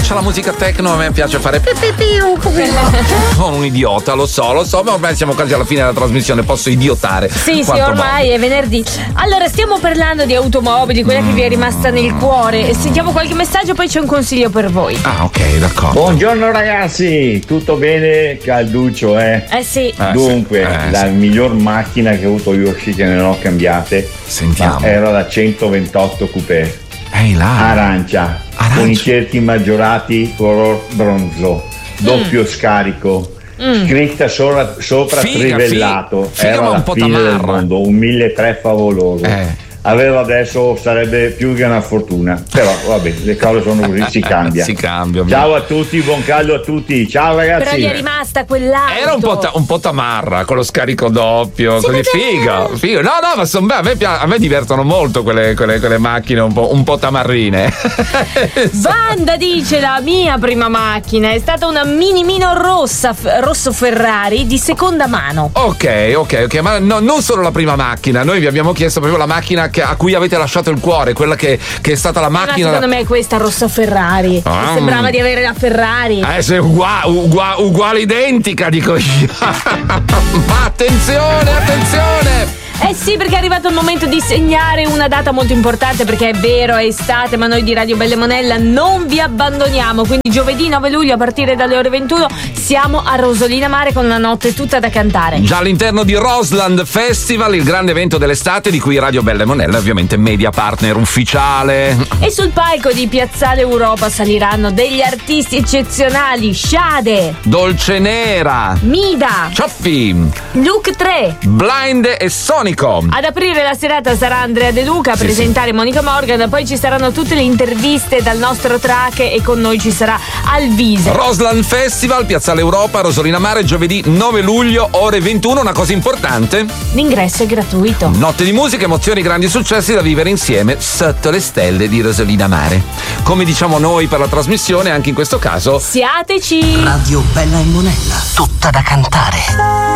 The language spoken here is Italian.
c'è la musica techno, a me piace fare sono un idiota, lo so, ma ormai siamo quasi alla fine della trasmissione, posso idiotare. Sì, ormai è venerdì. Allora, stiamo parlando di automobili, quella che vi è rimasta nel cuore. Sentiamo qualche messaggio, poi c'è un consiglio per voi. Ah, ok, d'accordo. Buongiorno ragazzi, tutto bene? Calduccio, sì. Dunque, la miglior macchina che ho avuto io, che ne ho cambiate. Sentiamo. Era la 128 Coupé. Arancia, con i cerchi maggiorati color bronzo, doppio scarico, scritta sopra trivellato. Era la fine del mondo, un 1.300 favoloso. Averlo adesso sarebbe più che una fortuna, però vabbè, le cose sono così, si cambia. Ciao a tutti, buon caldo a tutti, ciao ragazzi. Però gli è rimasta quell'auto. Era un po' tamarra con lo scarico doppio, così figo. No, ma sono a me divertono molto quelle macchine un po' tamarrine. Wanda dice: la mia prima macchina è stata una Minimino rosso Ferrari di seconda mano. Ok, ma no, non solo la prima macchina, noi vi abbiamo chiesto proprio la macchina a cui avete lasciato il cuore, quella che è stata la macchina. Ma secondo me è questa rosso Ferrari. Sembrava di avere la Ferrari. Sei uguale identica, dico io. Ma attenzione! Sì, perché è arrivato il momento di segnare una data molto importante, perché è vero, è estate, ma noi di Radio Belle Monella non vi abbandoniamo. Quindi giovedì 9 luglio a partire dalle ore 21 siamo a Rosolina Mare con una notte tutta da cantare. Già all'interno di Roseland Festival, il grande evento dell'estate di cui Radio Belle Monella è ovviamente media partner ufficiale. E sul palco di Piazzale Europa saliranno degli artisti eccezionali: Sade, Dolce Nera, Mida, Cioffi, Luke 3, Blind e Sonico. Ad aprire la serata sarà Andrea De Luca a presentare Monica Morgan, poi ci saranno tutte le interviste dal nostro track e con noi ci sarà Alvise. Roseland Festival, Piazzale Europa, Rosolina Mare, giovedì 9 luglio, ore 21. Una cosa importante: l'ingresso è gratuito. Notte di musica, emozioni, grandi successi da vivere insieme sotto le stelle di Rosolina Mare. Come diciamo noi per la trasmissione, anche in questo caso siateci. Radio Bella e Monella, tutta da cantare.